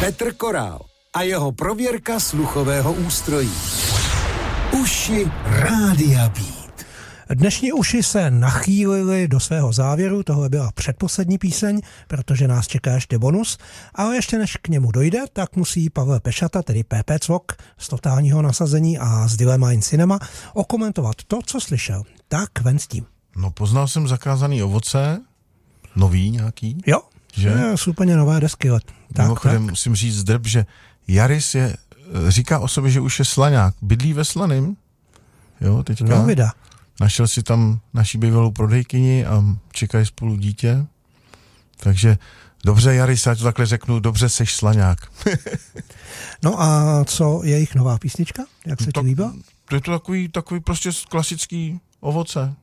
Petr Korál a jeho prověrka sluchového ústrojí. Uši Rádia Beat. Dnešní uši se nachýlily do svého závěru, tohle byla předposlední píseň, protože nás čeká ještě bonus, ale ještě než k němu dojde, tak musí Pavel Pešata, tedy PP Cvok z Totálního nasazení a z Dilemma in Cinema, okomentovat to, co slyšel. Tak ven s tím. No, poznal jsem Zakázaný ovoce, nový nějaký. Jo, že? Je úplně nové desky. Mimochodem musím říct drb, že Jaris říká o sobě, že už je slaňák. Bydlí ve Slaným. Jo, teďka. No, vida. Našel si tam naši bývalou prodejkyni a čekají spolu dítě. Takže dobře, Jaris, já to takhle řeknu, dobře, seš slaňák. No a co je jejich nová písnička? Jak se ti líbila? Je to takový prostě klasický ovoce.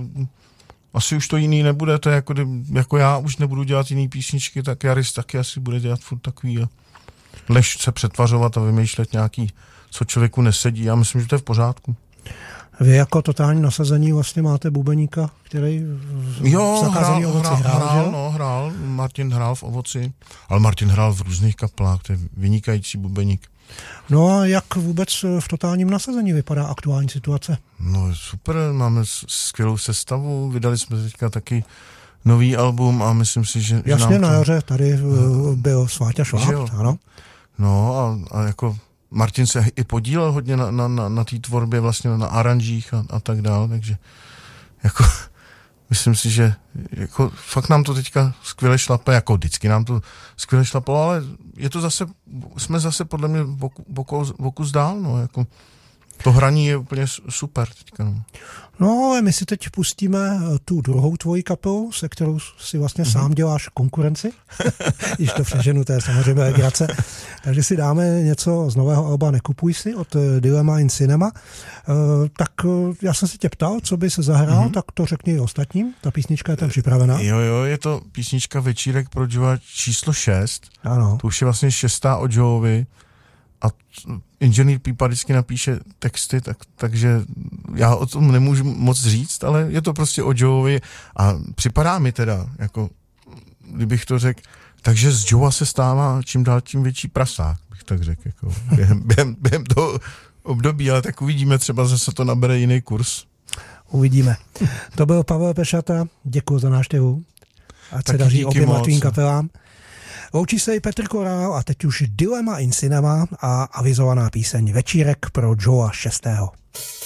Asi už to jiný nebude, to je jako já už nebudu dělat jiný písničky, tak Jaris taky asi bude dělat furt takový, než se přetvařovat a vymýšlet nějaký, co člověku nesedí. Já myslím, že to je v pořádku. Vy jako Totální nasazení vlastně máte bubeníka, který v Zakázaný ovoci hrál. Martin hrál v Ovoci, ale Martin hrál v různých kapelách, to je vynikající bubeník. No a jak vůbec v Totálním nasazení vypadá aktuální situace? No super, máme skvělou sestavu, vydali jsme teďka taky nový album a myslím si, že... Jasně, na jaře tady byl Sváťa Šváb, ano. No a jako Martin se i podílel hodně na té tvorbě, vlastně na aranžích a tak dále, takže jako myslím si, že jako fakt nám to teďka skvěle šlape, jako vždycky nám to skvěle šlapalo, ale je to zase, jsme zase podle mě boku zdál, no, jako to hraní je úplně super teďka, no. No, ale my si teď pustíme tu druhou tvoji kapelu, se kterou si vlastně sám děláš konkurenci. Když to přeženu, to je samozřejmě legrace. Takže si dáme něco z nového alba Nekupuj si od Dilemma in Cinema. Tak já jsem si tě ptal, co by se zahrál, tak to řekni i ostatním. Ta písnička je tam připravená. Jo, je to písnička Večírek pro Joea číslo 6. Ano. To už je vlastně 6. od Joeovi. A inženýr Pípa vždycky napíše texty, takže já o tom nemůžu moc říct, ale je to prostě o Joeovi a připadá mi teda, jako kdybych to řekl, takže z Joea se stává čím dál tím větší prasák, bych tak řekl, jako během toho období, ale tak uvidíme, třeba zase to nabere jiný kurz. Uvidíme. To byl Pavel Pešata, děkuji za návštěvu. Ať se daří oběma tvým kapelám. Loučí se i Petr Korál a teď už Dilemma in Cinema a avizovaná píseň Večírek pro Joea 6.